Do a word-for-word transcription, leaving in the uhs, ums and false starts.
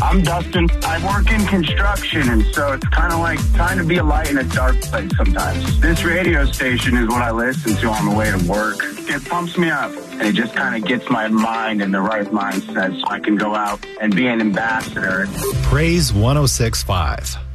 I'm Dustin. I work in construction, and so it's kind of like trying to be a light in a dark place sometimes. This radio station is what I listen to on the way to work. It pumps me up, and it just kind of gets my mind in the right mindset so I can go out and be an ambassador. Praise one oh six point five.